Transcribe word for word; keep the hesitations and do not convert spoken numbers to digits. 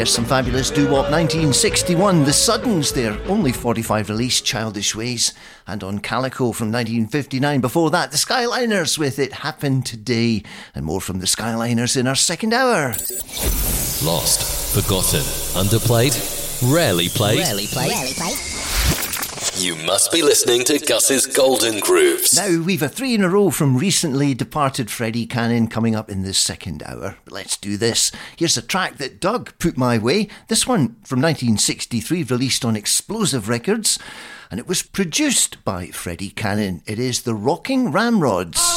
Here's some fabulous doo-wop. Nineteen sixty-one, The Suddens, their only forty-five release, Childish Ways. And on Calico from nineteen fifty-nine. Before that, the Skyliners with It Happened Today. And more from the Skyliners in our second hour. Lost, forgotten, underplayed, rarely played. Rarely played. Rarely played. You must be listening to Gus's Golden Grooves. Now, we've a three in a row from recently departed Freddie Cannon coming up in this second hour. But let's do this. Here's a track that Doug put my way. This one from nineteen sixty-three, released on Explosive Records. And it was produced by Freddie Cannon. It is The Rocking Ramrods.